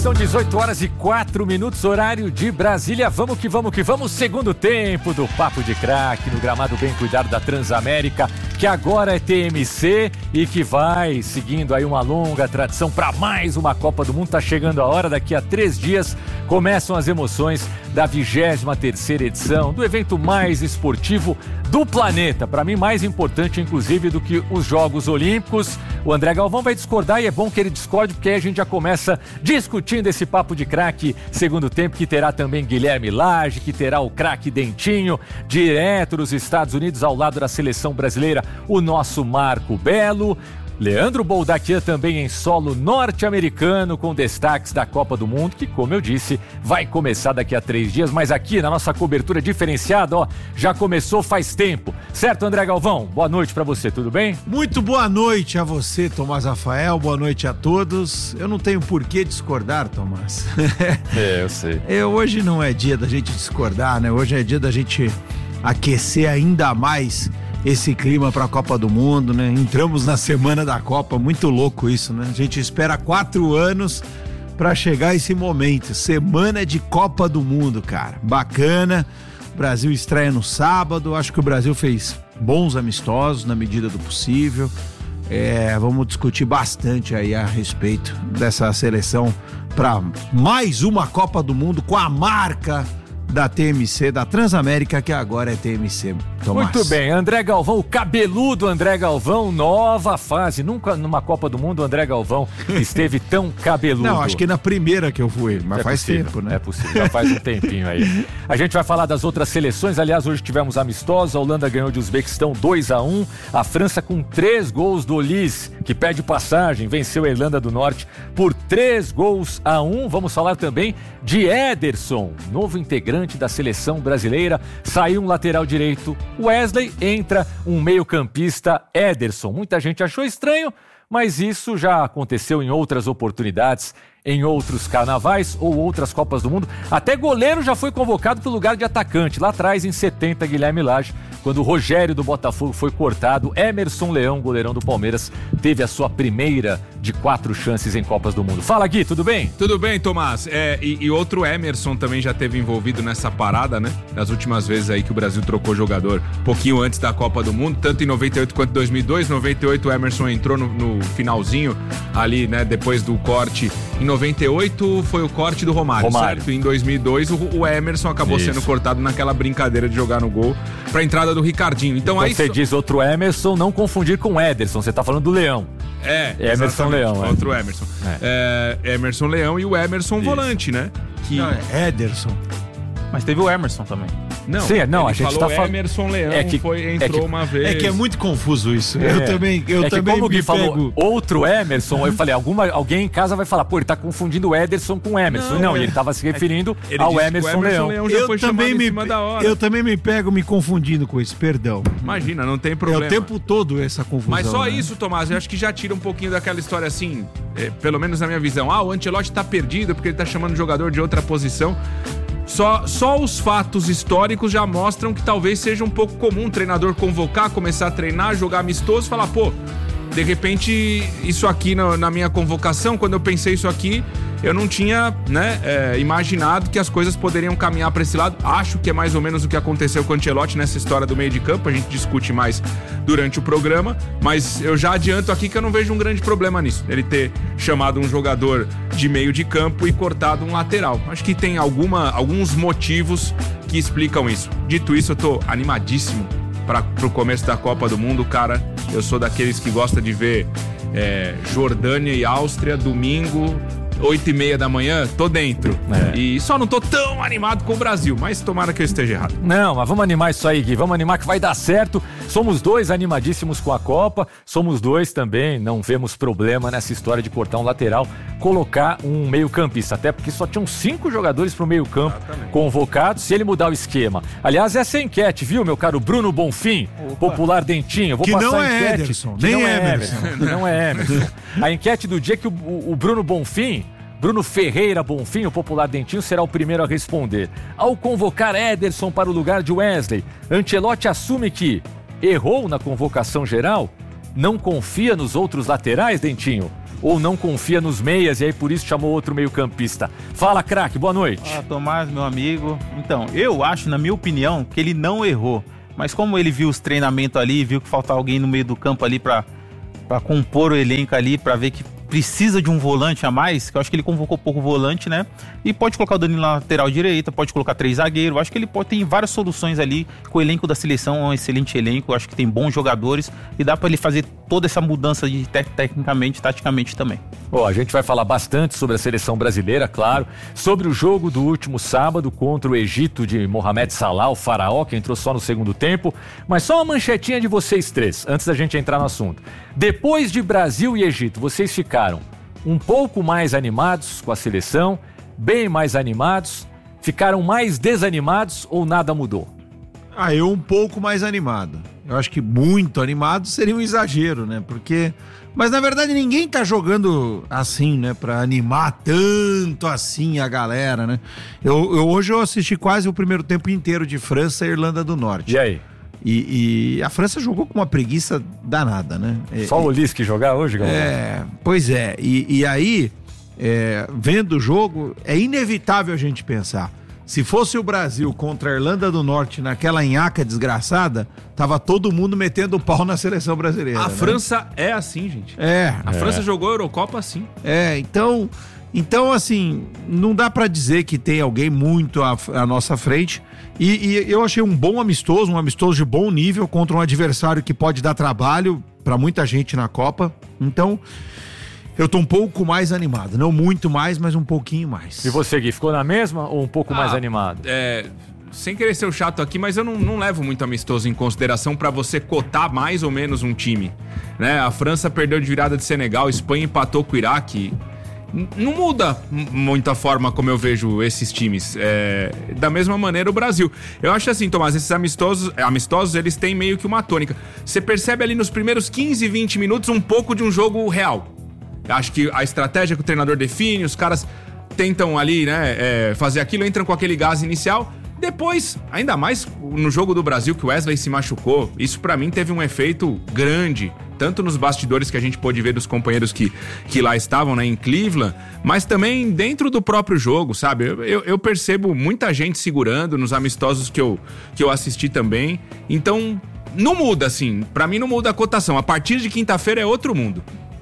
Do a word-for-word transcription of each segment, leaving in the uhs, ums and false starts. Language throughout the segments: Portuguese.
são dezoito horas e quatro minutos, horário de Brasília. Vamos que vamos que vamos, segundo tempo do Papo de Craque, no gramado bem cuidado da Transamérica, que agora é T M C e que vai seguindo aí uma longa tradição para mais uma Copa do Mundo. Tá chegando a hora, daqui a três dias começam as emoções da vigésima terceira edição do evento mais esportivo do planeta. Para mim, mais importante, inclusive, do que os Jogos Olímpicos. O André Galvão vai discordar e é bom que ele discorde, porque aí a gente já começa discutindo esse Papo de Craque segundo tempo, que terá também Guilherme Lage, que terá o craque Dentinho, direto dos Estados Unidos, ao lado da seleção brasileira, o nosso Marco Belo. Leandro Boldaquian também em solo norte-americano, com destaques da Copa do Mundo, que, como eu disse, vai começar daqui a três dias, mas aqui na nossa cobertura diferenciada, ó, já começou faz tempo. Certo, André Galvão? Boa noite pra você, tudo bem? Muito boa noite a você, Tomás Rafael, boa noite a todos. Eu não tenho por que discordar, Tomás. É, eu sei. É, hoje não é dia da gente discordar, né? Hoje é dia da gente aquecer ainda mais esse clima para a Copa do Mundo, né? Entramos na semana da Copa, muito louco isso, né? A gente espera quatro anos para chegar esse momento, semana de Copa do Mundo, cara. Bacana, o Brasil estreia no sábado, acho que o Brasil fez bons amistosos na medida do possível. É, vamos discutir bastante aí a respeito dessa seleção para mais uma Copa do Mundo com a marca da T M C, da Transamérica, que agora é T M C. Tomás. Muito bem, André Galvão, o cabeludo André Galvão, nova fase. Nunca numa Copa do Mundo o André Galvão esteve tão cabeludo. Não, acho que na primeira que eu fui, mas é faz possível, tempo, né? É possível, já faz um tempinho aí. A gente vai falar das outras seleções. Aliás, hoje tivemos amistosos. A Holanda ganhou de Uzbequistão dois a um. A França, com três gols do Olise, que pede passagem, venceu a Irlanda do Norte por três gols a um. Vamos falar também de Ederson, novo integrante da seleção brasileira. Saiu um lateral direito, Wesley, entra um meio-campista, Ederson. Muita gente achou estranho, mas isso já aconteceu em outras oportunidades, em outros carnavais ou outras Copas do Mundo. Até goleiro já foi convocado para o lugar de atacante. Lá atrás, em setenta, Guilherme Lage, quando o Rogério do Botafogo foi cortado, Emerson Leão, goleirão do Palmeiras, teve a sua primeira de quatro chances em Copas do Mundo. Fala, Gui, tudo bem? Tudo bem, Tomás. É, e, e outro Emerson também já teve envolvido nessa parada, né? Das últimas vezes aí que o Brasil trocou jogador, pouquinho antes da Copa do Mundo, tanto em noventa e oito quanto em dois mil e dois. Em noventa e oito o Emerson entrou no, no finalzinho ali, né? Depois do corte. Em noventa e oito foi o corte do Romário, Romário. certo? Em dois mil e dois o, o Emerson acabou Isso. sendo cortado naquela brincadeira de jogar no gol pra entrada do Ricardinho. Então Quando aí você so... diz outro Emerson, não confundir com Ederson. Você tá falando do Leão. É, Emerson exatamente. Leão, é. Outro Emerson. É. É, Emerson Leão e o Emerson Isso. volante, né? Que... Não, é Ederson. Mas teve o Emerson também. Não, Sim, não, ele a gente falou tá falando. Emerson Leão, É que- foi, entrou é que- uma vez. É que é muito confuso isso. É. Eu também, eu é que também como o Gui me falou pego... outro Emerson, eu falei, alguma, alguém em casa vai falar, pô, ele tá confundindo o Ederson com o Emerson. Não, Não, e é. ele tava se referindo Ele ao disse que Emerson, o Emerson Leão. Leão já Eu foi também, chamado me, em cima da hora. eu também me pego me confundindo com isso, perdão. Imagina, não tem É problema. o tempo todo essa confusão. Mas só né? isso, Tomás, eu acho que já tira um pouquinho daquela história assim, é, pelo menos na minha visão. Ah, o Ancelotti tá perdido porque ele tá chamando o jogador de outra posição. Só, só os fatos históricos já mostram que talvez seja um pouco comum um treinador convocar, começar a treinar, jogar amistoso e falar, pô, de repente isso aqui na, na minha convocação, quando eu pensei isso aqui, eu não tinha, né, é, imaginado que as coisas poderiam caminhar para esse lado. Acho que é mais ou menos o que aconteceu com o Ancelotti nessa história do meio de campo. A gente discute mais durante o programa, mas eu já adianto aqui que eu não vejo um grande problema nisso. Ele ter chamado um jogador de meio de campo e cortado um lateral. Acho que tem alguma, alguns motivos que explicam isso. Dito isso, eu tô animadíssimo para pro começo da Copa do Mundo, cara. Eu sou daqueles que gosta de ver é, Jordânia e Áustria, domingo, oito e meia da manhã, tô dentro. É. E só não tô tão animado com o Brasil, mas tomara que eu esteja errado. Não, mas vamos animar isso aí, Gui. Vamos animar que vai dar certo. Somos dois animadíssimos com a Copa. Somos dois também, não vemos problema nessa história de cortar um lateral, colocar um meio-campista. Até porque só tinham cinco jogadores pro meio-campo convocados. Se ele mudar o esquema. Aliás, essa é a enquete, viu, meu caro Bruno Bonfim, popular Dentinho. Eu vou Que passar não a é enquete. Ederson, que nem não é Emerson. Emerson. Que não é Emerson. A enquete do dia que o, o Bruno Bonfim, Bruno Ferreira Bonfim, o popular Dentinho, será o primeiro a responder. Ao convocar Ederson para o lugar de Wesley, Ancelotti assume que errou na convocação geral? Não confia nos outros laterais, Dentinho? ou não confia nos meias e aí por isso chamou outro meio-campista? Fala, craque, boa noite. Fala, Tomás, meu amigo. Então, eu acho, na minha opinião, que ele não errou. Mas como ele viu os treinamentos ali, viu que faltava alguém no meio do campo ali pra, pra compor o elenco ali, pra ver que precisa de um volante a mais, que eu acho que ele convocou pouco volante, né? E pode colocar o Danilo na lateral direita, pode colocar três zagueiros. Eu acho que ele pode ter várias soluções ali. Com o elenco da seleção, é um excelente elenco. Eu acho que tem bons jogadores e dá pra ele fazer toda essa mudança de tec- tecnicamente, taticamente também. Bom, a gente vai falar bastante sobre a seleção brasileira, claro, sobre o jogo do último sábado contra o Egito de Mohamed Salah, o faraó, que entrou só no segundo tempo. Mas só uma manchetinha de vocês três, antes da gente entrar no assunto. Depois de Brasil e Egito, vocês ficaram um pouco mais animados com a seleção, bem mais animados, ficaram mais desanimados ou nada mudou? Ah, eu um pouco mais animado. Eu acho que muito animado seria um exagero, né? Porque... Mas na verdade ninguém tá jogando assim, né? Pra animar tanto assim a galera, né? Eu, eu, hoje eu assisti quase o primeiro tempo inteiro de França e Irlanda do Norte. E aí? E, e a França jogou com uma preguiça danada, né? Só o Ulisses que jogar hoje, galera? É, pois é. E, e aí, é, vendo o jogo, é inevitável a gente pensar. Se fosse o Brasil contra a Irlanda do Norte naquela nhaca desgraçada, tava todo mundo metendo o pau na seleção brasileira. A né? França é assim, gente. É. A É. França jogou a Eurocopa assim. É, então, então assim, não dá pra dizer que tem alguém muito à, à nossa frente. E, e eu achei um bom amistoso, um amistoso de bom nível contra um adversário que pode dar trabalho pra muita gente na Copa. Então, eu tô um pouco mais animado. Não muito mais, mas um pouquinho mais. E você, Gui, ficou na mesma ou um pouco mais Ah, animado? É, sem querer ser o chato aqui, mas eu não, não levo muito amistoso em consideração pra você cotar mais ou menos um time. Né? A França perdeu de virada de Senegal, a Espanha empatou com o Iraque. N- Não muda m- muito a forma como eu vejo esses times. É, da mesma maneira o Brasil. Eu acho assim, Tomás, esses amistosos, amistosos, eles têm meio que uma tônica. Você percebe ali nos primeiros quinze, vinte minutos um pouco de um jogo real. Acho que a estratégia que o treinador define, os caras tentam ali, né, é, fazer aquilo, entram com aquele gás inicial. Depois, ainda mais no jogo do Brasil, que o Wesley se machucou, isso pra mim teve um efeito grande, tanto nos bastidores que a gente pôde ver dos companheiros que, que lá estavam, né, em Cleveland, mas também dentro do próprio jogo, sabe? Eu, eu, eu percebo muita gente segurando nos amistosos que eu, que eu assisti também. Então, não muda, assim. Pra mim não muda a cotação. A partir de quinta-feira é outro mundo.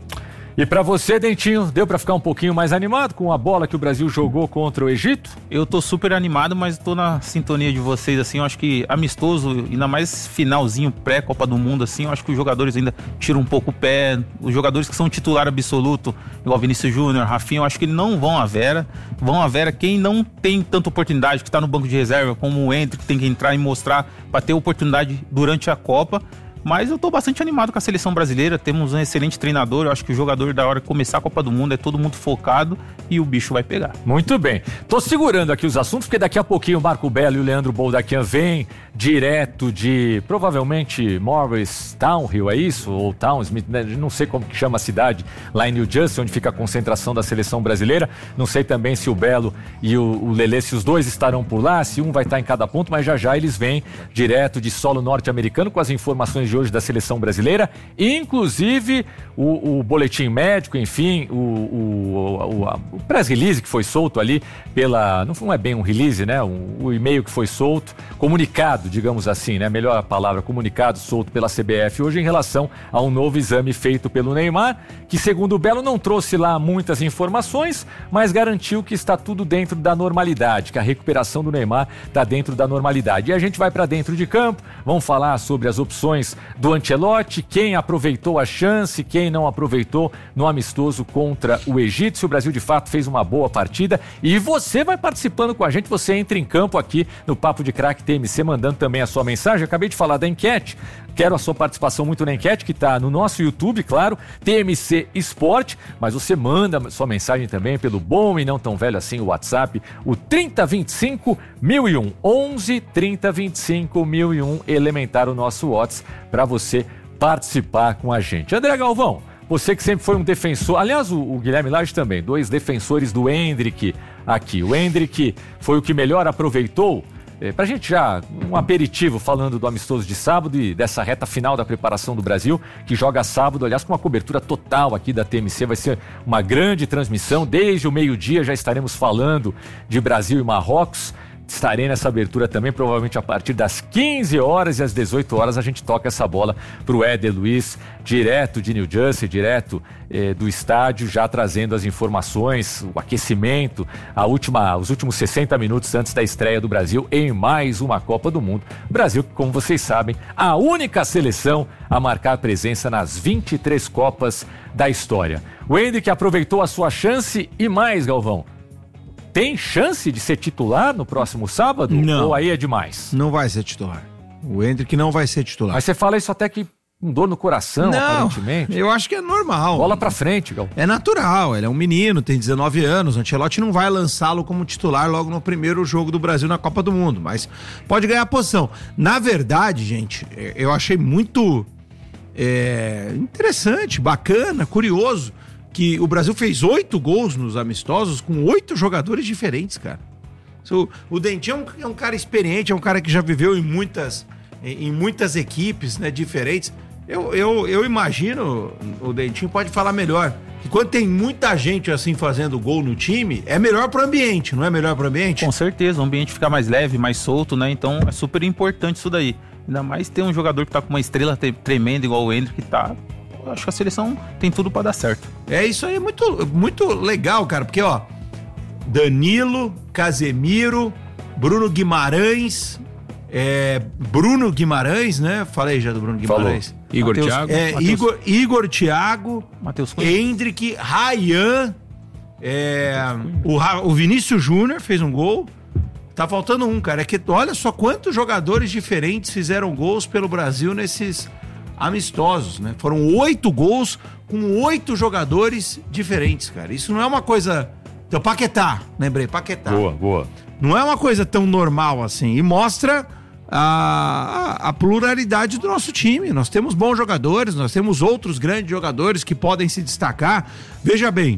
E pra você, Dentinho, deu pra ficar um pouquinho mais animado com a bola que o Brasil jogou contra o Egito? Eu tô super animado, mas tô na sintonia de vocês, assim, eu acho que amistoso, ainda mais finalzinho pré-Copa do Mundo, assim, eu acho que os jogadores ainda tiram um pouco o pé, os jogadores que são titular absoluto, igual Vinícius Júnior, Rafinha, eu acho que eles não vão à Vera, vão à Vera quem não tem tanta oportunidade, que tá no banco de reserva, como o Hendrick, que tem que entrar e mostrar pra ter oportunidade durante a Copa. Mas eu tô bastante animado com a seleção brasileira, temos um excelente treinador, eu acho que o jogador da hora que começar a Copa do Mundo é todo mundo focado e o bicho vai pegar. Muito bem. Tô segurando aqui os assuntos, porque daqui a pouquinho o Marco Belo e o Leandro Boldaquian vêm direto de, provavelmente, Morristown, é isso? Ou Townsmith, né? Não sei como que chama a cidade, lá em New Jersey, onde fica a concentração da seleção brasileira. Não sei também se o Belo e o, o Lelê, se os dois estarão por lá, se um vai estar em cada ponto, mas já já eles vêm direto de solo norte-americano com as informações de hoje da seleção brasileira, inclusive o, o boletim médico, enfim, o, o, o, a, o press release que foi solto ali pela, não é bem um release, né, o, o e-mail que foi solto, comunicado, digamos assim, né, melhor a palavra, comunicado solto pela C B F hoje em relação a um novo exame feito pelo Neymar, que segundo o Belo não trouxe lá muitas informações, mas garantiu que está tudo dentro da normalidade, que a recuperação do Neymar está dentro da normalidade. E a gente vai para dentro de campo, vamos falar sobre as opções do Ancelotti, quem aproveitou a chance, quem não aproveitou no amistoso contra o Egito, se o Brasil de fato fez uma boa partida. E você vai participando com a gente, você entra em campo aqui no Papo de Craque T M C, mandando também a sua mensagem. Eu acabei de falar da enquete, quero a sua participação muito na enquete, que está no nosso YouTube, claro, T M C Esporte, mas você manda sua mensagem também pelo bom e não tão velho assim o WhatsApp, o trinta vinte e cinco mil e um, onze trinta vinte e cinco mil e um, elementar o nosso WhatsApp para você participar com a gente. André Galvão, você que sempre foi um defensor, aliás o, o Guilherme Lage também, dois defensores do Hendrick aqui. O Hendrick foi o que melhor aproveitou É, pra gente já, um aperitivo falando do amistoso de sábado e dessa reta final da preparação do Brasil, que joga sábado, aliás, com uma cobertura total aqui da T M C, vai ser uma grande transmissão, desde o meio-dia já estaremos falando de Brasil e Marrocos. Estarei nessa abertura também, provavelmente a partir das quinze horas e às dezoito horas a gente toca essa bola pro Éder Luiz, direto de New Jersey, direto eh, do estádio, já trazendo as informações, o aquecimento, a última, os últimos sessenta minutos antes da estreia do Brasil em mais uma Copa do Mundo. Brasil, como vocês sabem, a única seleção a marcar presença nas vinte e três Copas da história. O Endrick aproveitou a sua chance e mais, Galvão. Tem chance de ser titular no próximo sábado? Não. Ou aí é demais? Não vai ser titular. O Endrick não vai ser titular. Mas você fala isso até que com dor no coração, não, aparentemente. Eu acho que é normal. Bola pra frente, Gal. É natural, ele é um menino, tem dezenove anos. O Ancelotti não vai lançá-lo como titular logo no primeiro jogo do Brasil na Copa do Mundo, mas pode ganhar posição. Na verdade, gente, eu achei muito é, interessante, bacana, curioso, que o Brasil fez oito gols nos amistosos com oito jogadores diferentes, cara. O, o Dentinho é um, é um cara experiente, é um cara que já viveu em muitas, em, em muitas equipes, né, diferentes. Eu, eu, eu imagino, o Dentinho pode falar melhor, que quando tem muita gente assim fazendo gol no time, é melhor pro ambiente, não é melhor pro ambiente? Com certeza, o ambiente fica mais leve, mais solto, né? Então é super importante isso daí. Ainda mais ter um jogador que tá com uma estrela tremenda igual o Endrick, que tá... Acho que a seleção tem tudo pra dar certo. É, isso aí é muito, muito legal, cara, porque, ó, Danilo, Casemiro, Bruno Guimarães, é, Bruno Guimarães, né? Falei já do Bruno Guimarães. Falou. Igor Mateus, Thiago. É, Mateus. Igor, Igor Thiago, Matheus Cunha. Endrick, Ryan, é, o, Ra- o Vinícius Júnior fez um gol. Tá faltando um, cara. É que olha só quantos jogadores diferentes fizeram gols pelo Brasil nesses amistosos, né? Foram oito gols com oito jogadores diferentes, cara. Isso não é uma coisa... Então, Paquetá, lembrei, Paquetá. Boa, boa. Não é uma coisa tão normal assim. E mostra a, a, a pluralidade do nosso time. Nós temos bons jogadores, nós temos outros grandes jogadores que podem se destacar. Veja bem,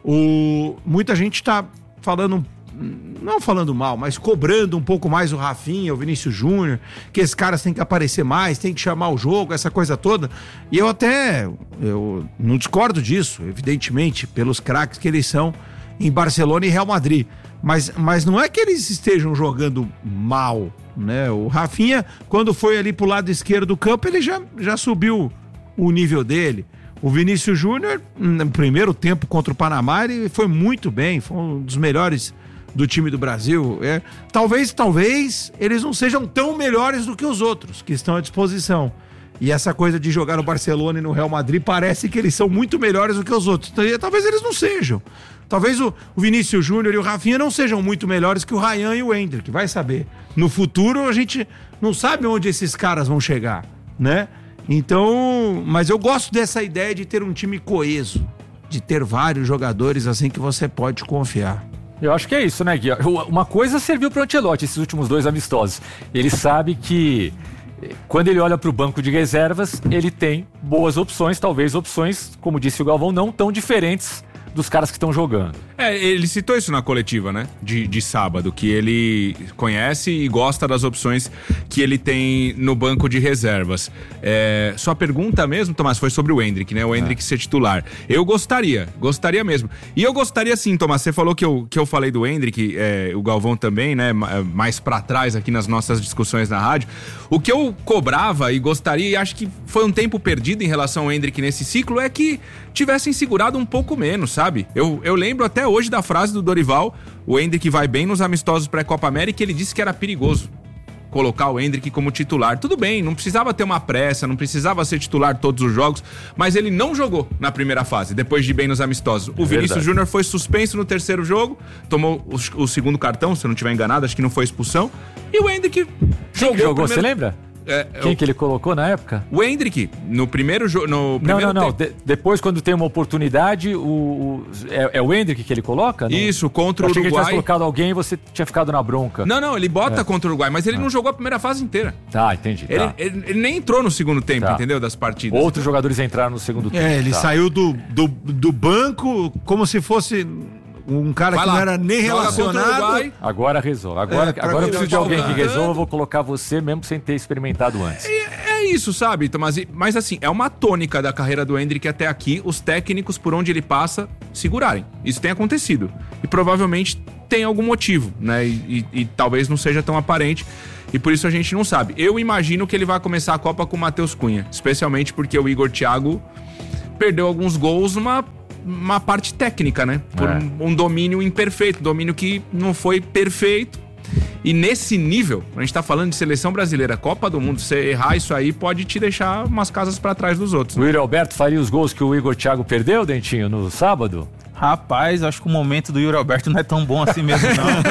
o, muita gente tá falando... Não falando mal, mas cobrando um pouco mais o Rafinha, o Vinícius Júnior, que esses caras têm que aparecer mais, tem que chamar o jogo, essa coisa toda. E eu até eu não discordo disso, evidentemente, pelos craques que eles são em Barcelona e Real Madrid. Mas, mas não é que eles estejam jogando mal, né? O Rafinha, quando foi ali pro lado esquerdo do campo, ele já, já subiu o nível dele. O Vinícius Júnior, no primeiro tempo contra o Panamá, ele foi muito bem, foi um dos melhores do time do Brasil. É, talvez, talvez eles não sejam tão melhores do que os outros que estão à disposição. E essa coisa de jogar no Barcelona e no Real Madrid parece que eles são muito melhores do que os outros. Então, talvez eles não sejam. Talvez o, o Vinícius Júnior e o Rafinha não sejam muito melhores que o Ryan e o Endrick, vai saber. No futuro a gente não sabe onde esses caras vão chegar, né? Então, mas eu gosto dessa ideia de ter um time coeso, de ter vários jogadores assim que você pode confiar. Eu acho que é isso, né, Gui? Uma coisa serviu pro Ancelotti esses últimos dois amistosos. Ele sabe que quando ele olha pro banco de reservas, ele tem boas opções, talvez opções, como disse o Galvão, não tão diferentes dos caras que estão jogando. É, ele citou isso na coletiva, né? De, de sábado, que ele conhece e gosta das opções que ele tem no banco de reservas. É, sua pergunta mesmo, Tomás, foi sobre o Endrick, né? O Endrick é. ser titular. Eu gostaria, gostaria mesmo. E eu gostaria sim, Tomás, você falou que eu, que eu falei do Endrick, é, o Galvão também, né? Mais pra trás aqui nas nossas discussões na rádio. O que eu cobrava e gostaria, e acho que foi um tempo perdido em relação ao Endrick nesse ciclo, é que tivessem segurado um pouco menos, sabe? Eu, eu lembro até hoje da frase do Dorival, o Endrick vai bem nos amistosos pré-Copa América, e ele disse que era perigoso colocar o Endrick como titular. Tudo bem, não precisava ter uma pressa, não precisava ser titular todos os jogos, mas ele não jogou na primeira fase, depois de ir bem nos amistosos. O Vinícius Júnior foi suspenso no terceiro jogo, tomou o, o segundo cartão, se eu não estiver enganado, acho que não foi expulsão, e o Endrick jogou. Quem jogou, primeiro... você lembra? É, Quem eu... que ele colocou na época? O Endrick, no primeiro jogo. Não, não, não. De, depois, quando tem uma oportunidade, o, o, é, é o Endrick que ele coloca? Não? Isso, contra o Uruguai. Eu achei que ele tivesse colocado alguém e você tinha ficado na bronca. Não, não, ele bota é. contra o Uruguai, mas ele ah. não jogou a primeira fase inteira. Tá, entendi. Ele, tá. ele, ele nem entrou no segundo tempo, tá. entendeu? Das partidas. Outros jogadores entraram no segundo tempo. É, ele tá. saiu do, do, do banco como se fosse um cara Vai que lá, não era nem joga contra o relacionado. Uruguai. Agora resolve. Agora, É, pra agora eu virar preciso de alguém que jogando. resolva, eu vou colocar você mesmo sem ter experimentado antes. É, é isso, sabe, Tomás? E- Mas assim, é uma tônica da carreira do Endrick até aqui, os técnicos, por onde ele passa, segurarem. Isso tem acontecido. E provavelmente tem algum motivo, né? E, e- e talvez não seja tão aparente. E por isso a gente não sabe. Eu imagino que ele vai começar a Copa com o Matheus Cunha. Especialmente porque o Igor Thiago perdeu alguns gols numa uma parte técnica, né? Por É. um, um domínio imperfeito, um domínio que não foi perfeito. E nesse nível, a gente tá falando de seleção brasileira, Copa do Mundo, você errar isso aí pode te deixar umas casas pra trás dos outros. O Yuri Alberto faria os gols que o Igor Thiago perdeu, Dentinho, no sábado? Rapaz, acho que o momento do Yuri Alberto não é tão bom assim mesmo,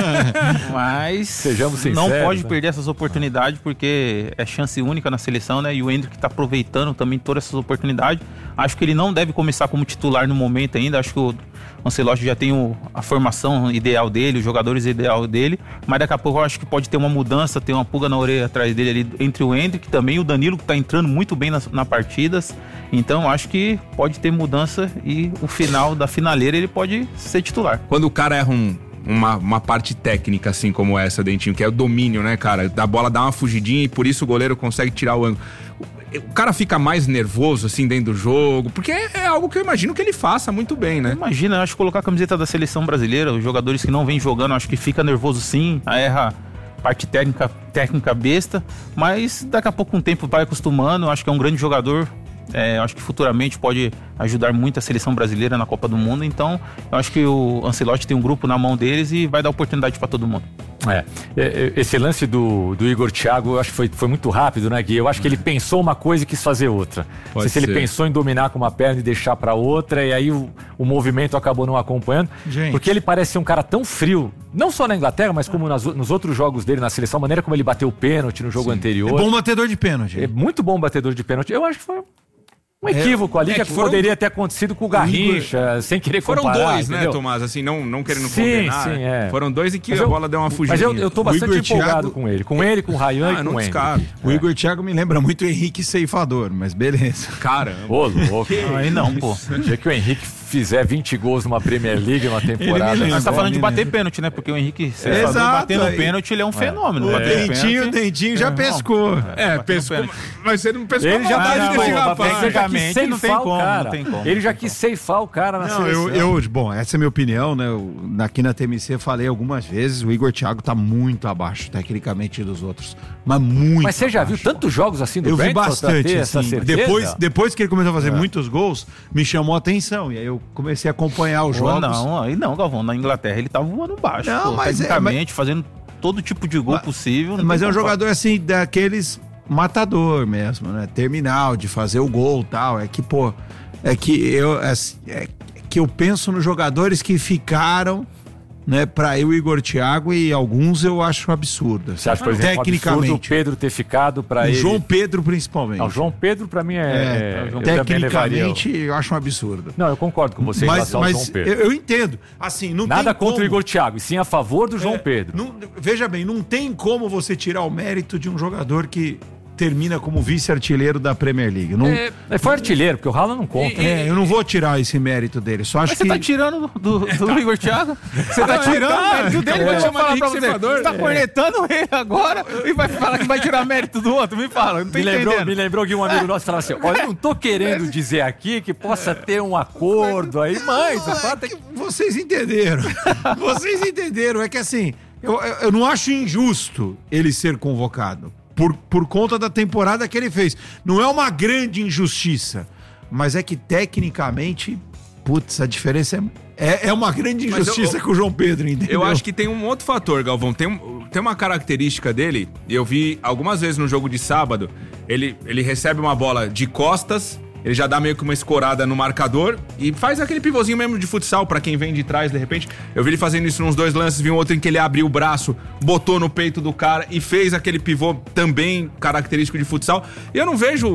não. Mas Sejamos não sinceros, pode né? perder essas oportunidades, porque é chance única na seleção, né? E o Endrick tá aproveitando também todas essas oportunidades. Acho que ele não deve começar como titular no momento ainda. Acho que o Ancelotti já tem o- a formação ideal dele, os jogadores ideal dele. Mas daqui a pouco eu acho que pode ter uma mudança, ter uma pulga na orelha atrás dele ali entre o Endrick também, o Danilo, que tá entrando muito bem nas, nas partidas. Então eu acho que pode ter mudança e o final da finaleira ele pode ser titular. Quando o cara erra um- uma, uma parte técnica assim como essa, Dentinho, que é o domínio, né, cara? Da bola dá uma fugidinha e por isso o goleiro consegue tirar o ângulo. O cara fica mais nervoso assim dentro do jogo, porque é, é algo que eu imagino que ele faça muito bem, né? Imagina, eu acho que colocar a camiseta da seleção brasileira, os jogadores que não vêm jogando, eu acho que fica nervoso sim, aí erra parte técnica, técnica besta, mas daqui a pouco com o tempo vai acostumando, eu acho que é um grande jogador, é, eu acho que futuramente pode ajudar muito a seleção brasileira na Copa do Mundo, então eu acho que o Ancelotti tem um grupo na mão deles e vai dar oportunidade para todo mundo. É, é, é, esse lance do, do Igor Thiago, eu acho que foi, foi muito rápido, né, Gui? Eu acho que ele pensou uma coisa e quis fazer outra. Não Pode sei se ele ser. pensou em dominar com uma perna e deixar pra outra, e aí o, o movimento acabou não acompanhando. Gente. Porque ele parece ser um cara tão frio, não só na Inglaterra, mas como nas o- nos outros jogos dele na seleção, a maneira como ele bateu o pênalti no jogo É anterior. bom batedor de pênalti. É muito bom batedor de pênalti. Eu acho que foi um equívoco ali, é que, que foram- poderia ter acontecido com o Garrincha, sem querer Foram comparar, dois, né, entendeu? Tomás? Assim, não, não querendo Sim, condenar. sim, é. Foram dois e que Mas a eu- bola deu uma Mas fugidinha. eu, eu tô O bastante Igor empolgado Thiago- com ele. Com ele, com o Ryan Ah, e não com ele. descarto. O Igor Thiago me lembra muito o Henrique Ceifador, mas beleza. Caramba. Ô, louco. Aí não, pô. O dia que o Henrique fizer vinte gols numa Premier League numa temporada. lembra. Nós tá falando de né? bater pênalti, né? Porque o Henrique, se Exato, batendo aí. pênalti, ele é um fenômeno. O Bater Dentinho, o pênalti- Dentinho já É, pescou. É, bateu pescou. pênalti. Mas você não pescou Ele a já vontade tá desse não, rapaz. mas você já quis Tecnicamente, não tem ceifar o como, cara. não tem como, Ele não já tem quis ceifar o cara na Não, eu, seleção. eu, bom, essa é a minha opinião, né? Eu, aqui na T M C falei algumas vezes, o Igor Thiago tá muito abaixo, tecnicamente, dos outros. Mas muito Mas você já viu abaixo. tantos jogos assim do Eu vi Brentford pra bastante, ter essa assim. certeza? Depois, depois que ele começou a fazer muitos gols, me chamou a atenção. E aí eu comecei a acompanhar os Pô, jogos. não, aí não, Galvão. Na Inglaterra ele tá voando baixo. Não, pô, mas é- tecnicamente, fazendo todo tipo de gol Mas- possível. não Mas tem é um como jogador, assim, daqueles matador mesmo, né? Terminal, de fazer o gol e tal. É que, pô, é que eu, é, é que eu penso nos jogadores que ficaram, né, pra eu, Igor Thiago, e alguns eu acho absurdo. Você acha, por exemplo, um absurdo o tecnicamente. Pedro ter ficado pra O ele... João Pedro, principalmente. Não, o João Pedro pra mim é... É, é, eu também levaria. tecnicamente, eu acho um absurdo. Não, eu concordo com você em Mas, relação ao mas João Pedro. eu, eu entendo. Assim, não Nada tem contra como, o Igor Thiago, e sim a favor do João É, Pedro. não- veja bem, não tem como você tirar o mérito de um jogador que termina como vice-artilheiro da Premier League. Não, é, É, foi artilheiro, porque o Haaland não conta. eu não vou tirar esse mérito dele. Só acho Mas você que tá tirando do, do, do Igor Thiago? Você tá Não, tirando tá, o mérito dele? é. Vou te Chama falar de pra Henrique você. Ceifador. Você tá cornetando ele agora e vai falar que vai tirar mérito do outro? Me fala, não tô Me lembrou, entendendo. me lembrou que um amigo nosso falava assim: olha, eu não tô querendo dizer aqui que possa ter um acordo aí, mas o Não, é fato é que que. vocês entenderam. Vocês entenderam. É que assim, eu, eu- eu não acho injusto ele ser convocado. Por, por conta da temporada que ele fez. Não é uma grande injustiça. Mas é que tecnicamente, putz, a diferença é, é, é uma grande Mas eu- injustiça eu- com o João Pedro, entendeu? Eu acho que tem um outro fator, Galvão. Tem, um- tem uma característica dele, eu vi algumas vezes no jogo de sábado, ele, ele recebe uma bola de costas, ele já dá meio que uma escorada no marcador e faz aquele pivôzinho mesmo de futsal pra quem vem de trás, de repente. Eu vi ele fazendo isso nos dois lances, vi um outro em que ele abriu o braço, botou no peito do cara e fez aquele pivô também característico de futsal. E eu não vejo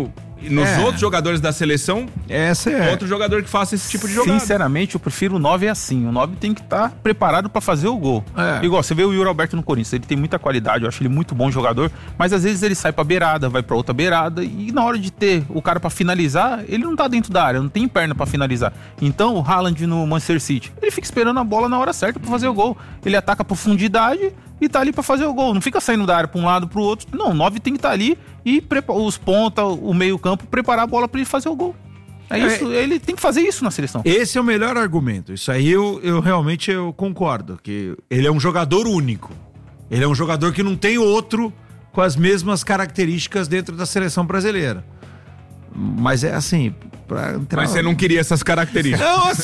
nos É. outros jogadores da seleção, Essa é. outro jogador que faça esse tipo de jogada. Sinceramente, eu prefiro o nove assim. O nove tem que estar preparado pra fazer o gol. É. Igual, você vê o Yuri Alberto no Corinthians, ele tem muita qualidade, eu acho ele muito bom jogador, mas às vezes ele sai pra beirada, vai pra outra beirada, e na hora de ter o cara pra finalizar, ele não tá dentro da área, não tem perna pra finalizar. Então, o Haaland no Manchester City, ele fica esperando a bola na hora certa pra fazer o gol. Ele ataca a profundidade e tá ali pra fazer o gol. Não fica saindo da área pra um lado, pro outro. Não, o nove tem que estar ali e prepa- os ponta, o meio campo, preparar a bola pra ele fazer o gol. É isso, ele tem que fazer isso na seleção. Esse é o melhor argumento. Isso aí eu, eu realmente eu concordo. Que ele é um jogador único. Ele é um jogador que não tem outro com as mesmas características dentro da seleção brasileira. Mas é assim... Pra entrar... Mas você não queria essas características. Não, assim,